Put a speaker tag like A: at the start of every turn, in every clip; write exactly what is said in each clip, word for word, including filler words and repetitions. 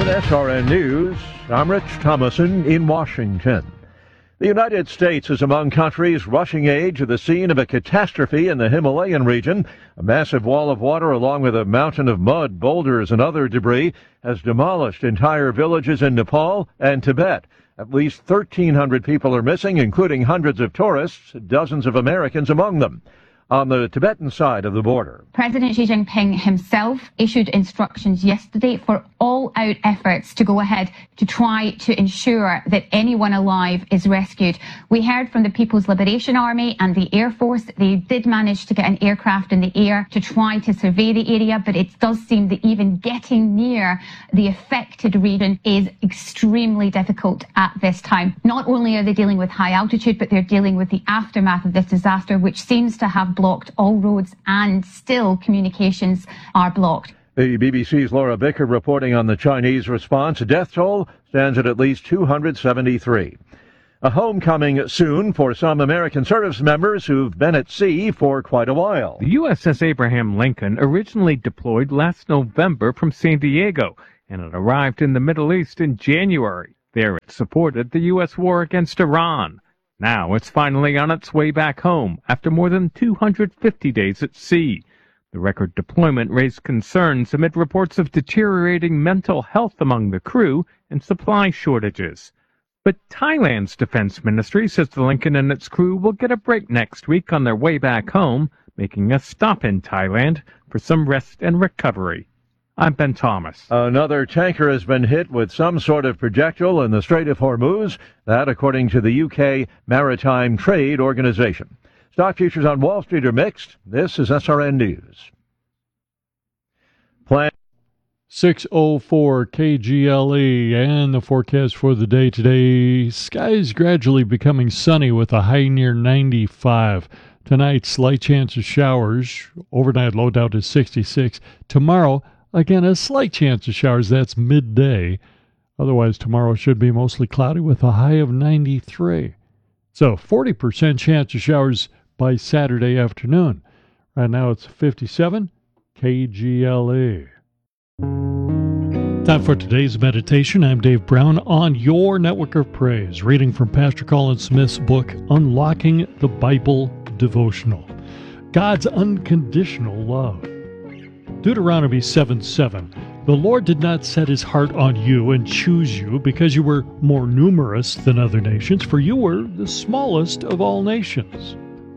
A: S R N News, I'm Rich Thomason in Washington. The United States is among countries rushing aid to the scene of a catastrophe in the Himalayan region. A massive wall of water along with a mountain of mud, boulders, and other debris has demolished entire villages in Nepal and Tibet. At least thirteen hundred people are missing, including hundreds of tourists, dozens of Americans among them. On the Tibetan side of the border,
B: President Xi Jinping himself issued instructions yesterday for all-out efforts to go ahead to try to ensure that anyone alive is rescued. We heard from the People's Liberation Army and the Air Force. They did manage to get an aircraft in the air to try to survey the area, but it does seem that even getting near the affected region is extremely difficult at this time. Not only are they dealing with high altitude, but they're dealing with the aftermath of this disaster, which seems to have blocked all roads, and still communications are blocked.
A: The B B C's Laura Bicker reporting on the Chinese response. Death toll stands at at least two hundred seventy-three. A homecoming soon for some American service members who've been at sea for quite a while.
C: The U S S Abraham Lincoln originally deployed last November from San Diego, and it arrived in the Middle East in January. There it supported the U S war against Iran. Now it's finally on its way back home after more than two hundred fifty days at sea. The record deployment raised concerns amid reports of deteriorating mental health among the crew and supply shortages. But Thailand's defense ministry says the Lincoln and its crew will get a break next week on their way back home, making a stop in Thailand for some rest and recovery. I'm Ben Thomas.
A: Another tanker has been hit with some sort of projectile in the Strait of Hormuz. That, according to the U K Maritime Trade Organization. Stock futures on Wall Street are mixed. This is S R N News. Plan
D: six oh four K G L E, and the forecast for the day today. Skies gradually becoming sunny with a high near ninety-five. Tonight, slight chance of showers. Overnight low down to sixty-six. Tomorrow, again, a slight chance of showers. That's midday. Otherwise, tomorrow should be mostly cloudy with a high of ninety-three. So, forty percent chance of showers by Saturday afternoon. Right now, it's fifty-seven K G L E. Time for today's meditation. I'm Dave Brown on your Network of Praise, reading from Pastor Colin Smith's book, Unlocking the Bible Devotional. God's Unconditional Love. Deuteronomy seven seven. The Lord did not set his heart on you and choose you because you were more numerous than other nations, for you were the smallest of all nations.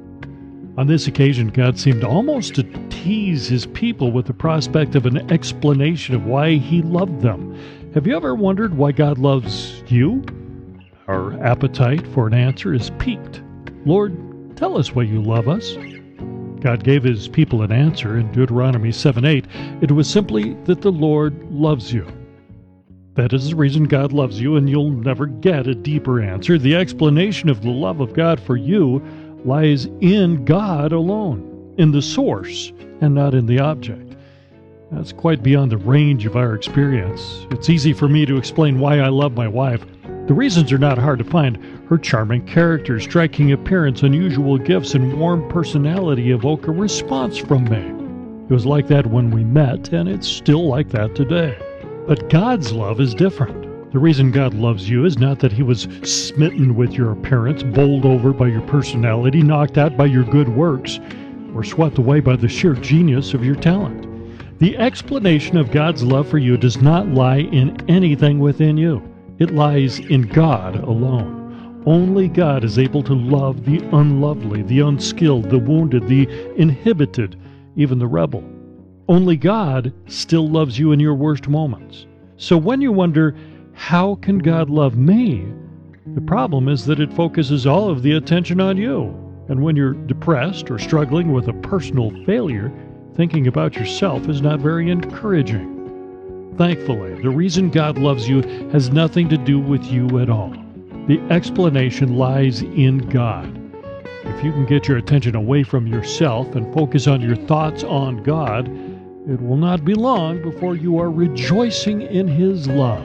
D: On this occasion, God seemed almost to tease his people with the prospect of an explanation of why he loved them. Have you ever wondered why God loves you? Our appetite for an answer is piqued. Lord, tell us why you love us. God gave his people an answer in Deuteronomy seven eight. It was simply that the Lord loves you. That is the reason God loves you, and you'll never get a deeper answer. The explanation of the love of God for you lies in God alone, in the source, and not in the object. That's quite beyond the range of our experience. It's easy for me to explain why I love my wife. The reasons are not hard to find. Her charming character, striking appearance, unusual gifts, and warm personality evoke a response from me. It was like that when we met, and it's still like that today. But God's love is different. The reason God loves you is not that he was smitten with your appearance, bowled over by your personality, knocked out by your good works, or swept away by the sheer genius of your talent. The explanation of God's love for you does not lie in anything within you. It lies in God alone. Only God is able to love the unlovely, the unskilled, the wounded, the inhibited, even the rebel. Only God still loves you in your worst moments. So when you wonder, how can God love me? The problem is that it focuses all of the attention on you. And when you're depressed or struggling with a personal failure, thinking about yourself is not very encouraging. Thankfully, the reason God loves you has nothing to do with you at all. The explanation lies in God. If you can get your attention away from yourself and focus on your thoughts on God, it will not be long before you are rejoicing in his love.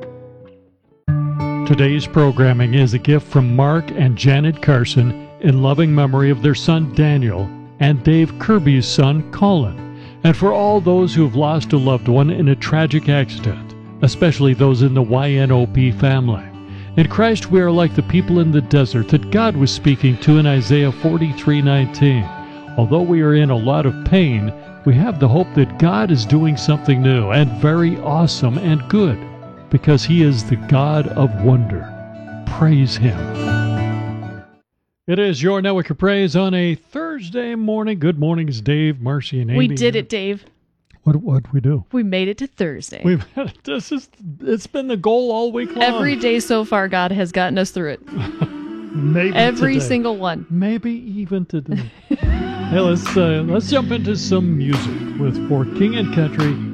D: Today's programming is a gift from Mark and Janet Carson in loving memory of their son Daniel and Dave Kirby's son Colin, and for all those who have lost a loved one in a tragic accident. especially those in the Y N O P family. In Christ we are like the people in the desert that God was speaking to in Isaiah forty-three nineteen. Although we are in a lot of pain, we have the hope that God is doing something new and very awesome and good, because He is the God of wonder. Praise Him. It is your Network of Praise on a Thursday morning. Good mornings, Dave, Marcy, and Amy.
E: We did it, Dave.
D: What what we do?
E: We made it to Thursday.
D: We've this is it's been the goal all week long.
E: Every day so far, God has gotten us through it.
D: Maybe
E: Every
D: today.
E: single one.
D: Maybe even today. Hey, let's uh, let's jump into some music with For King and Country.